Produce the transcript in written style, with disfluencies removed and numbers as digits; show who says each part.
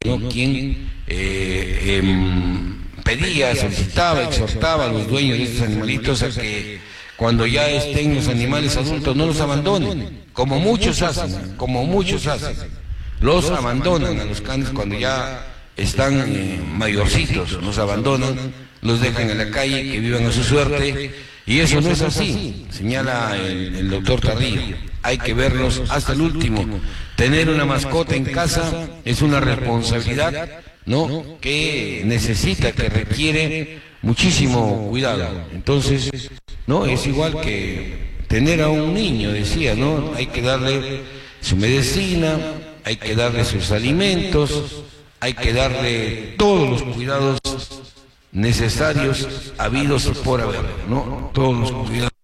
Speaker 1: ¿no? Quien pedía, solicitaba, exhortaba a los dueños de estos animalitos a que cuando ya estén los animales adultos no los abandonen, como muchos hacen, los abandonan a los canes cuando ya están mayorcitos, los abandonan, los dejan en la calle, que vivan a su suerte, y eso no es así, señala el doctor Tarrillo. Hay que verlos hasta el último. Tener una mascota en casa es una responsabilidad, ¿no?, que necesita, que requiere muchísimo cuidado. Entonces, no es igual que tener a un niño, decía, ¿no? Hay que darle su medicina, hay que darle sus alimentos, hay que darle todos los cuidados necesarios, habidos y por haber, ¿no? Todos los cuidados